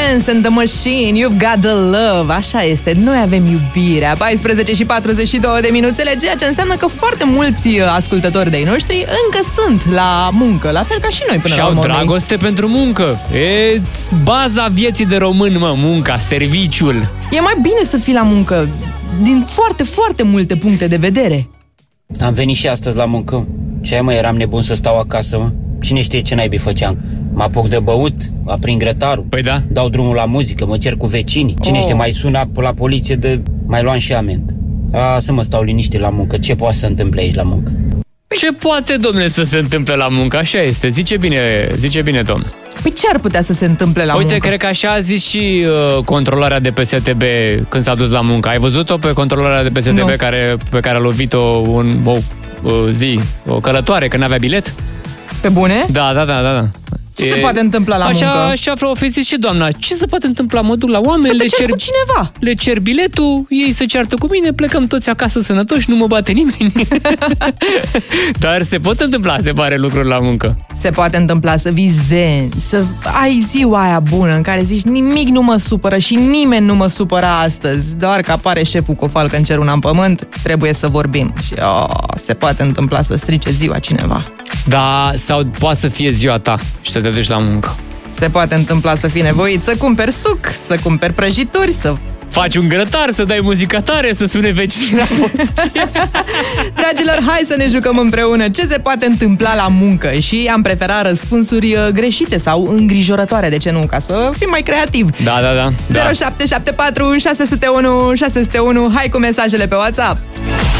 Dance and the Machine, You've Got the Love. Așa este, noi avem iubirea. 14 și 42 de minuțele, ceea ce înseamnă că foarte mulți ascultători de-ai noștri încă sunt la muncă, la fel ca și noi până la urmă. Și au dragoste pentru muncă. E baza vieții de român, mă, munca, serviciul. E mai bine să fii la muncă din foarte, foarte multe puncte de vedere. Am venit și astăzi la muncă. Ce mă, eram nebun să stau acasă, mă? Cine știe ce naibii făceam? Mă apuc de băut, aprind grătarul. Păi da. Dau drumul la muzică, mă cer cu vecinii. Cine știe, mai sună la poliție de mai luam și amendă. Să mă stau liniștit la muncă. Ce poate să întâmple aici la muncă? Ce poate, domnule, să se întâmple la muncă? Așa este. Zice bine, domn. Păi ce ar putea să se întâmple la muncă? Uite, cred că așa a zis și controlarea de pe STB când s-a dus la muncă. Ai văzut-o pe controlarea de pe STB pe care a lovit-o o călătoare, că n-avea bilet? Pe bune? Da. Ce se poate întâmpla la muncă? Așa vreau fi zis și doamna. Ce se poate întâmpla? Mă duc la oameni, cu cineva. Le cer biletul, ei se ceartă cu mine, plecăm toți acasă sănătoși, nu mă bate nimeni. Dar se pot întâmpla, se pare, lucruri la muncă. Se poate întâmpla să vii zen, să ai ziua aia bună în care zici nimic nu mă supără și nimeni nu mă supără astăzi, doar că apare șeful cu o falcă în cer, una în pământ, trebuie să vorbim. Și se poate întâmpla să strice ziua cineva. Da, sau poate să fie ziua ta și să te duci la muncă. Se poate întâmpla să fii nevoit să cumperi suc, să cumperi prăjituri, să faci un grătar, să dai muzica tare, să sune vecinii la poliție. Dragilor, hai să ne jucăm împreună. Ce se poate întâmpla la muncă? Și am preferat răspunsuri greșite sau îngrijorătoare, de ce nu? Ca să fim mai creativi. Da. 0774 601 601. Hai cu mesajele pe WhatsApp.